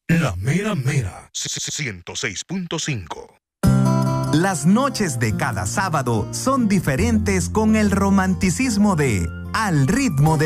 La mera mera 106.5. Las noches de cada sábado son diferentes con el romanticismo de Al ritmo de